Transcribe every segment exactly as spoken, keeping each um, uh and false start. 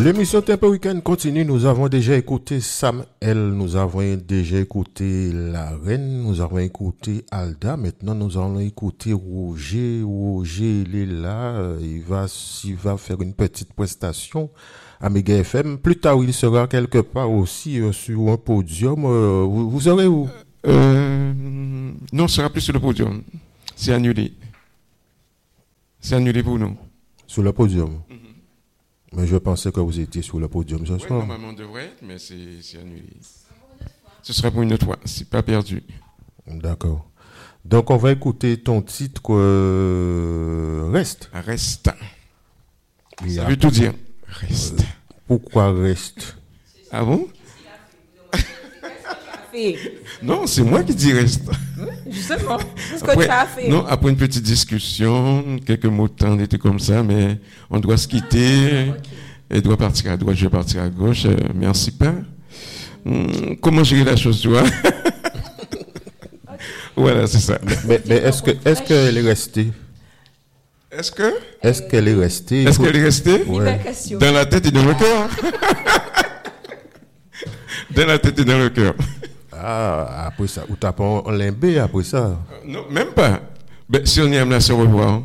L'émission Tempo Week-end continue. Nous avons déjà écouté Sam L, nous avons déjà écouté La Reine, nous avons écouté Alda. Maintenant, nous allons écouter Roger. Roger, il est là. Il va, il va faire une petite prestation à Méga F M. Plus tard, il sera quelque part aussi euh, sur un podium. Euh, vous, vous serez où? euh, Non, ce sera plus sur le podium. C'est annulé. C'est annulé pour nous. Sur le podium. Mm-hmm. Mais je pensais que vous étiez sur le podium ce oui, soir. Normalement, on devrait être, mais c'est, c'est annulé. Ce sera pour une autre fois. C'est pas perdu. D'accord. Donc, on va écouter ton titre euh, Reste. Reste. Et Ça veut tout dire. Reste. Euh, pourquoi reste? Ah bon? Non, c'est moi qui dis reste. Justement, c'est ce que après, tu as fait. Non, après une petite discussion, quelques mots de temps, on était comme ça, mais on doit se quitter. Ah, okay. Elle doit partir à droite, je vais partir à gauche. Euh, merci pas. Hum, comment gérer la chose, tu vois? Okay. Voilà, c'est ça. Mais, mais, mais est-ce que, est-ce qu'elle est restée? Est-ce que? Est-ce qu'elle est restée? Est-ce qu'elle est restée? Ouais. Dans la tête et dans le cœur. Dans la tête et dans le cœur. Ah, après ça, ou t'as pas en limbé après ça? Euh, non, même pas. Ben, si on y aime là, se revoir.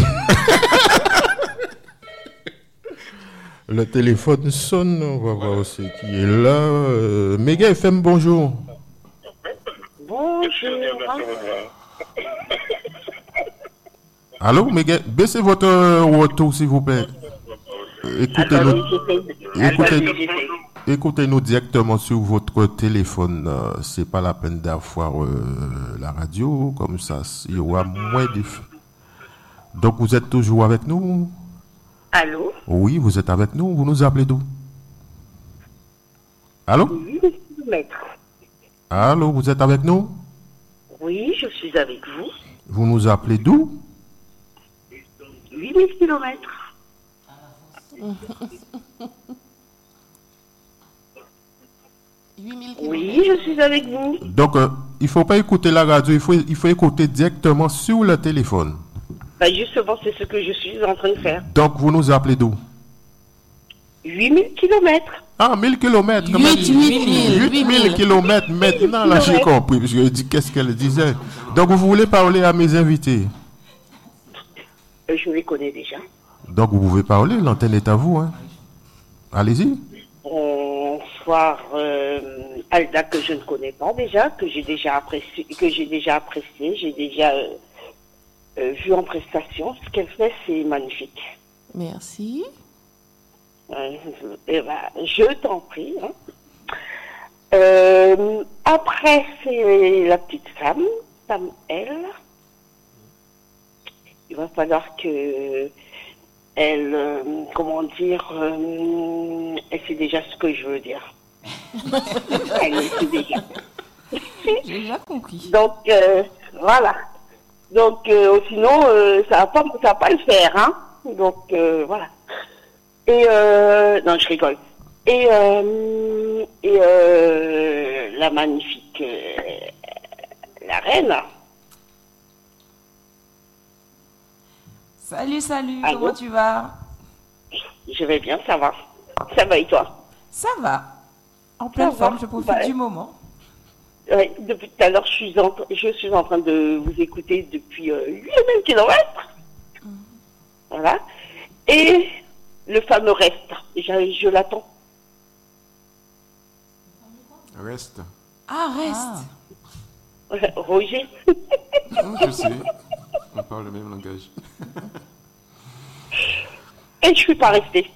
Le téléphone sonne, on va voir aussi qui est là. Euh, Méga F M, bonjour. Bonjour. Allô, Méga, baissez votre auto, s'il vous plaît. Écoutez-nous. Écoutez, écoutez-nous directement sur votre téléphone. Euh, c'est pas la peine d'avoir euh, la radio, comme ça, il y aura moins de. Donc, vous êtes toujours avec nous? Allô? Oui, vous êtes avec nous. Vous nous appelez d'où? Allô? huit mille kilomètres. Allô, vous êtes avec nous? Oui, je suis avec vous. Vous nous appelez d'où? huit mille kilomètres. Oui, je suis avec vous. Donc, euh, il ne faut pas écouter la radio, il faut, il faut écouter directement sur le téléphone. Bah justement, c'est ce que je suis en train de faire. Donc, vous nous appelez d'où? huit mille kilomètres. Ah, mille kilomètres. huit mille kilomètres. Maintenant, là, j'ai compris. Parce que je dis, qu'est-ce qu'elle disait? Donc, vous voulez parler à mes invités? euh, Je les connais déjà. Donc, vous pouvez parler, l'antenne est à vous. Hein. Allez-y. Bonsoir, euh, Alda, que je ne connais pas déjà, que j'ai déjà apprécié, que j'ai déjà apprécié, j'ai déjà euh, euh, vu en prestation. Ce qu'elle fait, c'est magnifique. Merci. Euh, eh ben, je t'en prie. Hein. Euh, après, c'est la petite femme, Sam L. Il va falloir que elle, euh, comment dire, euh, elle sait déjà ce que je veux dire. Elle le sait déjà. J'ai déjà compris. Donc, euh, voilà. Donc, euh, sinon, euh, ça va pas, ça va pas le faire, hein. Donc, euh, voilà. Et, euh, non, je rigole. Et, euh, et euh, la magnifique, euh, la reine. Salut, salut, Allô? comment tu vas? Je vais bien, ça va. Ça va et toi? Ça va. En pleine Ça forme, va. je profite Bah, du moment. Oui, depuis tout à l'heure, je suis en, je suis en train de vous écouter depuis euh, huit mille kilomètres. Mmh. Voilà. Et le fameux reste, je, je l'attends. Reste. Ah, reste. Ah. Roger. Non, je sais. On parle le même langage. Et je ne suis pas restée.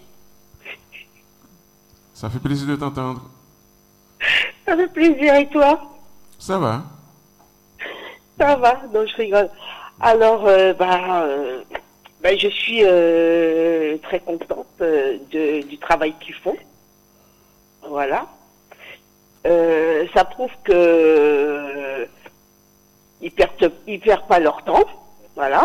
Ça fait plaisir de t'entendre. Ça fait plaisir, et toi? Ça va. Ça va, donc je rigole. Alors, euh, bah, euh, bah, je suis euh, très contente euh, de, du travail qu'ils font. Voilà. Euh, ça prouve que euh, ils perdent, ils perdent pas leur temps. Voilà.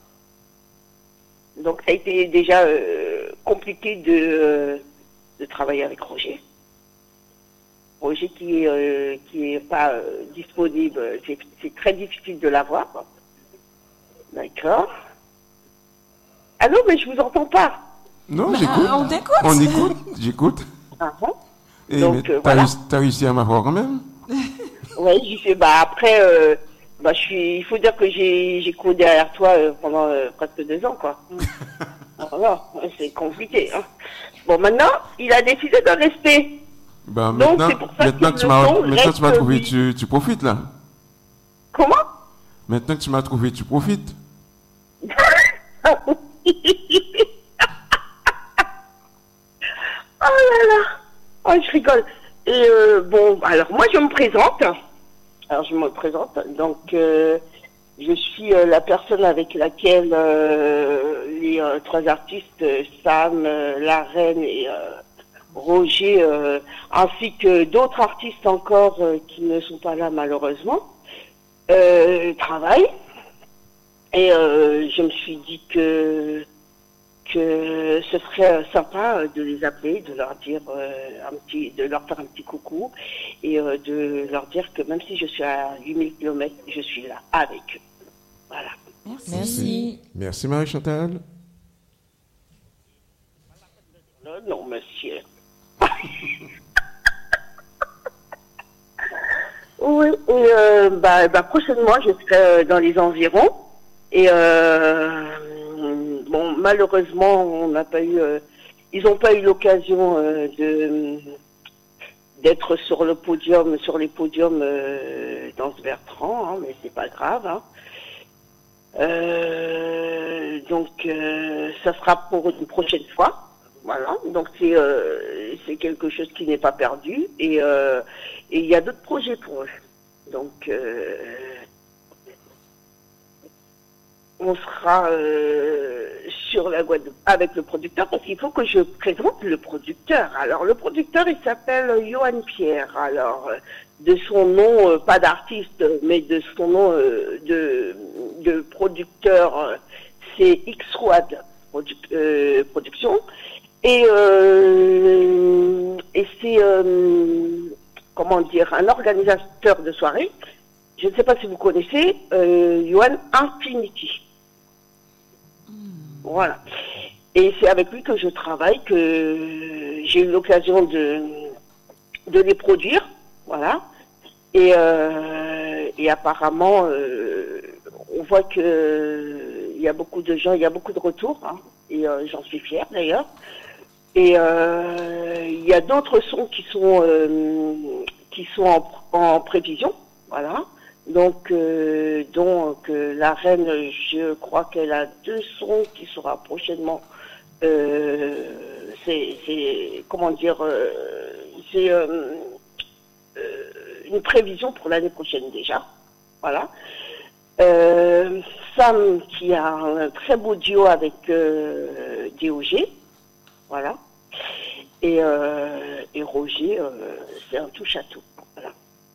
Donc ça a été déjà euh, compliqué de, euh, de travailler avec Roger. Roger qui est euh, qui est pas euh, disponible, c'est, c'est très difficile de l'avoir. D'accord. Allô, mais je vous entends pas. Non, Bah, j'écoute. on t'écoute. On écoute, j'écoute. Ah bon? Et Donc, mais euh, t'as, voilà. réussi, t'as réussi à m'avoir quand même? Ouais, j'ai fait, bah après, euh, bah je suis, il faut dire que j'ai, j'ai couru derrière toi euh, pendant euh, presque deux ans, quoi. Voilà, c'est compliqué, hein. Bon, maintenant, il a décidé de rester. Bah, Donc, maintenant, c'est pour ça maintenant que que tu le m'as, son maintenant que tu m'as reste trouvé, lui. tu, tu profites là. Comment? Maintenant que tu m'as trouvé, tu profites. Oh là là, oh, je rigole. Et euh, bon, alors moi je me présente. Alors je me présente. Donc euh, je suis euh, la personne avec laquelle euh, les euh, trois artistes, euh, Sam, euh, La Reine et euh, Roger, euh, ainsi que d'autres artistes encore euh, qui ne sont pas là malheureusement, euh, travaillent. Et euh, je me suis dit que que ce serait sympa de les appeler, de leur dire euh, un petit, de leur faire un petit coucou et euh, de leur dire que même si je suis à huit mille kilomètres, je suis là avec eux. Voilà. Merci. Merci. Merci Marie-Chantal. Non, non, monsieur. Oui, et euh, bah, bah, prochainement, je serai dans les environs. Et euh, bon, malheureusement, on n'a pas eu, euh, ils n'ont pas eu l'occasion euh, de d'être sur le podium, sur les podiums euh, dans ce Bertrand, hein, mais c'est pas grave. Hein. Euh, donc, euh, ça sera pour une prochaine fois. Voilà. Donc c'est euh, c'est quelque chose qui n'est pas perdu et euh, et il y a d'autres projets pour eux. Donc euh, on sera euh, sur la Guadeloupe avec le producteur parce qu'il faut que je présente le producteur. Alors le producteur il s'appelle Johan Pierre. Alors euh, de son nom, euh, pas d'artiste, mais de son nom euh, de, de producteur, euh, c'est X-Wad Produ euh, Production. Et, euh, et c'est, euh, comment dire, un organisateur de soirée. Je ne sais pas si vous connaissez, euh, Johan Infinity. Voilà. Et c'est avec lui que je travaille, que j'ai eu l'occasion de, de les produire. Voilà. Et, euh, et apparemment, euh, on voit que il y a beaucoup de gens, il y a beaucoup de retours, hein, et euh, j'en suis fière d'ailleurs. Et euh, il y a d'autres sons qui sont euh, qui sont en, en prévision, voilà. Donc, euh, donc euh, La Reine, je crois qu'elle a deux sons qui sera prochainement. Euh, c'est, c'est comment dire, euh, c'est euh, euh, une prévision pour l'année prochaine déjà, voilà. Euh, Sam qui a un très beau duo avec euh, D O G, voilà. Et, euh, et Roger, euh, c'est un touche à tout. Voilà.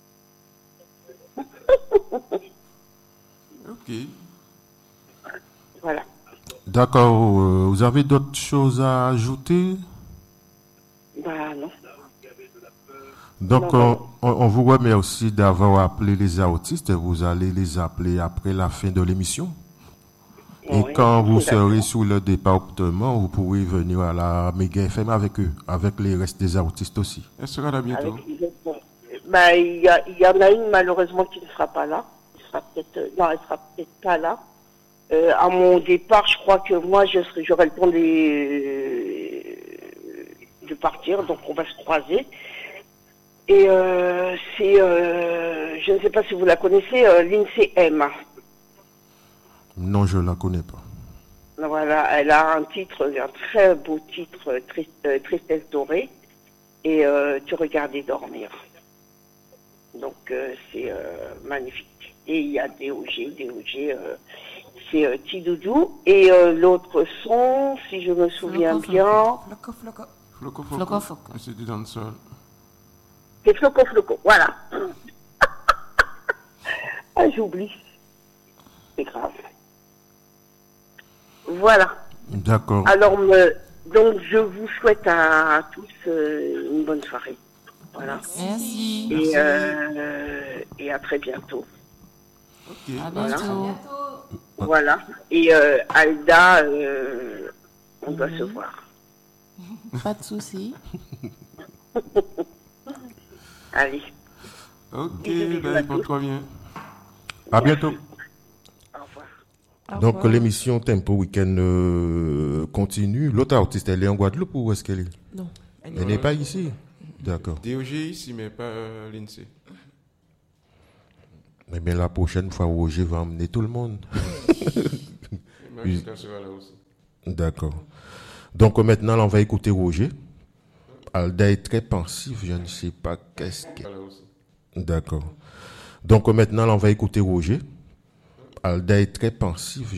Ok. Voilà. D'accord. euh, Vous avez d'autres choses à ajouter? Bah non. Donc, Non, on, on- on vous remercie d'avoir appelé les artistes. Vous allez les appeler après la fin de l'émission. Et Oui, quand vous d'accord. serez sur le département, vous pourrez venir à la Méga F M avec eux, avec les restes des artistes aussi. Elle sera là bientôt. Avec les autres, bon. Bah, il y, a- il y en a une malheureusement qui ne sera pas là. Elle sera peut-être, euh, non, elle sera peut-être pas là. Euh, à mon départ, je crois que moi, je serai, j'aurai le temps de, de partir, donc on va se croiser. Et euh, c'est, euh, je ne sais pas si vous la connaissez, euh, Lindsay M. Non, je ne la connais pas. Voilà, elle a un titre, un très beau titre, euh, Trist- euh, Tristesse dorée, et euh, Tu regardais dormir. Donc euh, c'est euh, magnifique. Et il y a D O G, D O G, euh, c'est euh, Tidoudou. Et euh, l'autre son, si je me souviens Floco, bien, Floco, floco. Floco, Floco, floco. floco. C'est du dancehall. c'est Floco Floco, voilà. Ah, j'oublie. C'est grave. Voilà. D'accord. Alors, me- donc je vous souhaite à, à tous euh, une bonne soirée. Voilà. Merci. Et, euh, et à très bientôt. Ok. À Voilà. bientôt. Voilà. Et euh, Alda, euh, on doit se voir. Pas de souci. Allez. Ok, Bisous, bisous à ben, tous. porte-toi bien. À bientôt. Au revoir. Au Donc revoir. l'émission Tempo Week-end euh, continue. L'autre artiste, elle est en Guadeloupe ou où est-ce qu'elle est? Non. Elle Elle n'est pas ici. D'accord. D O G ici, mais pas euh, l'I N S E E. Mais bien la prochaine fois, Roger va emmener tout le monde. Magistra sera là aussi. D'accord. Donc euh, maintenant, là, on va écouter Roger. Alda est très pensif, je ne sais pas qu'est-ce qu'elle... Pas là aussi. D'accord. Donc euh, maintenant, là, on va écouter Roger. Alda est très pensif.